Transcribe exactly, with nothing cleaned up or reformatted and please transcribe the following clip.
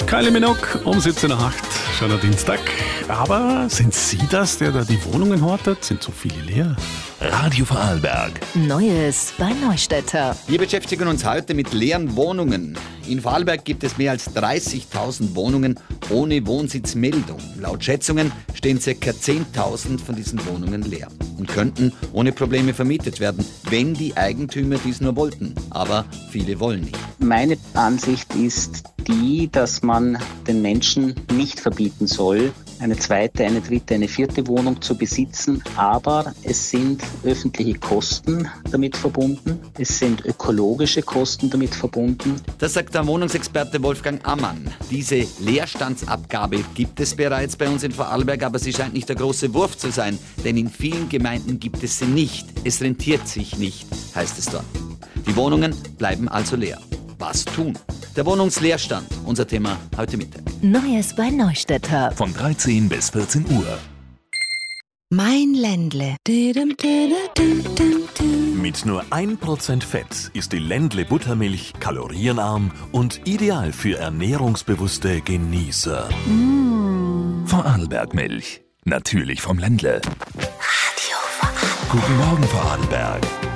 Kylie Minogue um siebzehn Uhr acht, schon am Dienstag. Aber sind Sie das, der da die Wohnungen hortet? Sind so viele leer? Radio Vorarlberg. Neues bei Neustädter. Wir beschäftigen uns heute mit leeren Wohnungen. In Vorarlberg gibt es mehr als dreißigtausend Wohnungen ohne Wohnsitzmeldung. Laut Schätzungen stehen ca. zehntausend von diesen Wohnungen leer und könnten ohne Probleme vermietet werden, wenn die Eigentümer dies nur wollten. Aber viele wollen nicht. Meine Ansicht ist die, dass man den Menschen nicht verbieten soll, eine zweite, eine dritte, eine vierte Wohnung zu besitzen. Aber es sind öffentliche Kosten damit verbunden. Es sind ökologische Kosten damit verbunden. Das sagt der Wohnungsexperte Wolfgang Ammann. Diese Leerstandsabgabe gibt es bereits bei uns in Vorarlberg, aber sie scheint nicht der große Wurf zu sein. Denn in vielen Gemeinden gibt es sie nicht. Es rentiert sich nicht, heißt es dort. Die Wohnungen bleiben also leer. Was tun? Der Wohnungsleerstand, unser Thema heute Mittag. Neues bei Neustädter. Von dreizehn bis vierzehn Uhr. Mein Ländle. Mit nur ein Prozent Fett ist die Ländle Buttermilch kalorienarm und ideal für ernährungsbewusste Genießer. Mm. Vorarlberg Milch. Natürlich vom Ländle. Radio Vorarlberg. Guten Morgen, Vorarlberg.